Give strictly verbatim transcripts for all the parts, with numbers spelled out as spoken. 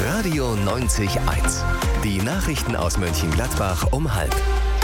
Radio neunzig eins. Die Nachrichten aus Mönchengladbach um halb.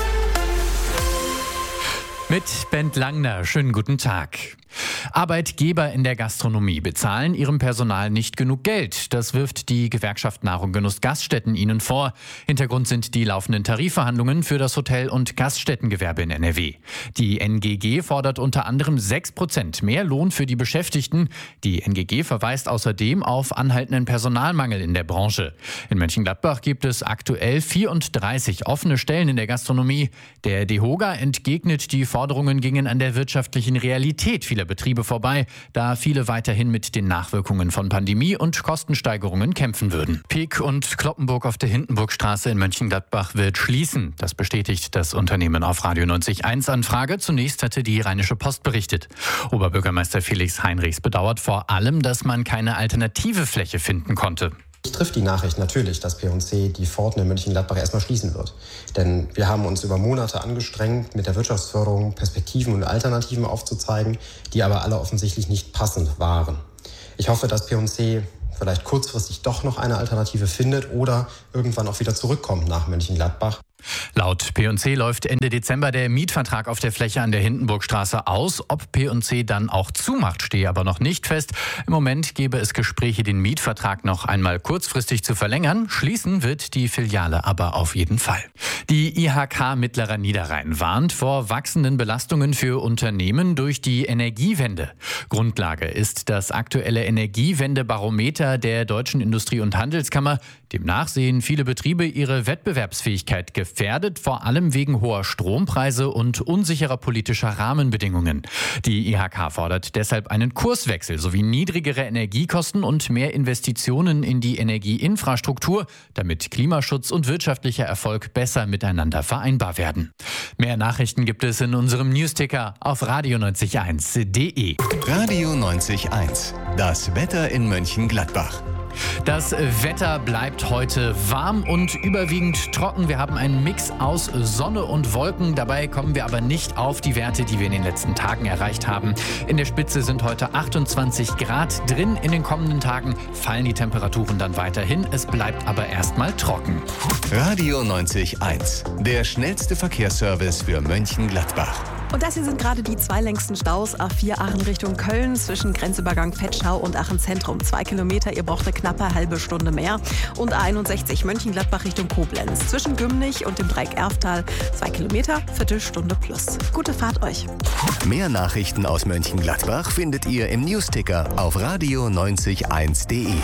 Mit Bent Langner, schönen guten Tag. Arbeitgeber in der Gastronomie bezahlen ihrem Personal nicht genug Geld. Das wirft die Gewerkschaft Nahrung Genuss Gaststätten ihnen vor. Hintergrund sind die laufenden Tarifverhandlungen für das Hotel- und Gaststättengewerbe in N R W. Die N G G fordert unter anderem sechs Prozent mehr Lohn für die Beschäftigten. Die N G G verweist außerdem auf anhaltenden Personalmangel in der Branche. In Mönchengladbach gibt es aktuell vierunddreißig offene Stellen in der Gastronomie. Der DEHOGA entgegnet, die Forderungen gingen an der wirtschaftlichen Realität vieler Betriebe vorbei, da viele weiterhin mit den Nachwirkungen von Pandemie und Kostensteigerungen kämpfen würden. Peek und Cloppenburg auf der Hindenburgstraße in Mönchengladbach wird schließen. Das bestätigt das Unternehmen auf Radio neunzig eins Anfrage. Zunächst hatte die Rheinische Post berichtet. Oberbürgermeister Felix Heinrichs bedauert vor allem, dass man keine alternative Fläche finden konnte. Mich trifft die Nachricht natürlich, dass P und C die Pforten in Mönchengladbach erstmal schließen wird. Denn wir haben uns über Monate angestrengt, mit der Wirtschaftsförderung Perspektiven und Alternativen aufzuzeigen, die aber alle offensichtlich nicht passend waren. Ich hoffe, dass P und C vielleicht kurzfristig doch noch eine Alternative findet oder irgendwann auch wieder zurückkommt nach Mönchengladbach. Laut P und C läuft Ende Dezember der Mietvertrag auf der Fläche an der Hindenburgstraße aus. Ob P und C dann auch zumacht, stehe aber noch nicht fest. Im Moment gäbe es Gespräche, den Mietvertrag noch einmal kurzfristig zu verlängern. Schließen wird die Filiale aber auf jeden Fall. Die I H K Mittlerer Niederrhein warnt vor wachsenden Belastungen für Unternehmen durch die Energiewende. Grundlage ist das aktuelle Energiewendebarometer der Deutschen Industrie- und Handelskammer. Demnach sehen viele Betriebe ihre Wettbewerbsfähigkeit gefährdet, vor allem wegen hoher Strompreise und unsicherer politischer Rahmenbedingungen. Die I H K fordert deshalb einen Kurswechsel sowie niedrigere Energiekosten und mehr Investitionen in die Energieinfrastruktur, damit Klimaschutz und wirtschaftlicher Erfolg besser miteinander vereinbar werden. Mehr Nachrichten gibt es in unserem Newsticker auf radio neunzig eins punkt de. Radio neunzig eins. Das Wetter in Mönchengladbach. Das Wetter bleibt heute warm und überwiegend trocken. Wir haben einen Mix aus Sonne und Wolken. Dabei kommen wir aber nicht auf die Werte, die wir in den letzten Tagen erreicht haben. In der Spitze sind heute achtundzwanzig Grad drin. In den kommenden Tagen fallen die Temperaturen dann weiterhin. Es bleibt aber erstmal trocken. Radio neunzig eins. Der schnellste Verkehrsservice für Mönchengladbach. Und das hier sind gerade die zwei längsten Staus. A vier Aachen Richtung Köln zwischen Grenzübergang Vetschau und Aachen Zentrum. Zwei Kilometer, ihr braucht eine knappe halbe Stunde mehr. Und A einundsechzig Mönchengladbach Richtung Koblenz. Zwischen Gümnich und dem Dreieck Erftal. Zwei Kilometer, Viertelstunde plus. Gute Fahrt euch. Mehr Nachrichten aus Mönchengladbach findet ihr im Newsticker auf radio neunzig eins punkt de.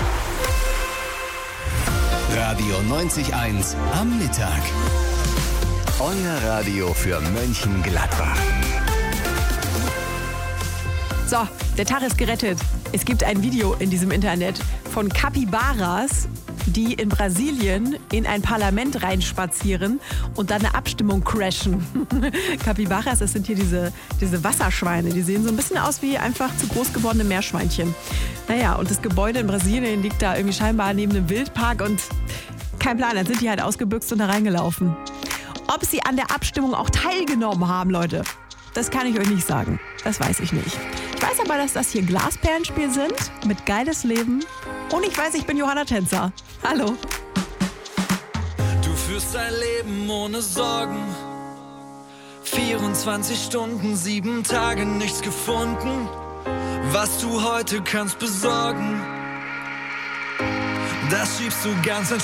Radio neunzig eins am Mittag. Euer Radio für Mönchengladbach. So, der Tag ist gerettet. Es gibt ein Video in diesem Internet von Capybaras, die in Brasilien in ein Parlament reinspazieren und dann eine Abstimmung crashen. Capybaras, das sind hier diese, diese Wasserschweine. Die sehen so ein bisschen aus wie einfach zu groß gewordene Meerschweinchen. Naja, und das Gebäude in Brasilien liegt da irgendwie scheinbar neben einem Wildpark und kein Plan, dann sind die halt ausgebüxt und da reingelaufen. Ob sie an der Abstimmung auch teilgenommen haben, Leute, das kann ich euch nicht sagen. Das weiß ich nicht. Ich weiß aber, dass das hier Glasperlenspiel sind mit geiles Leben. Und ich weiß, ich bin Johanna Tänzer. Hallo. Du führst dein Leben ohne Sorgen. vierundzwanzig Stunden, sieben Tage, nichts gefunden. Was du heute kannst besorgen, das schiebst du ganz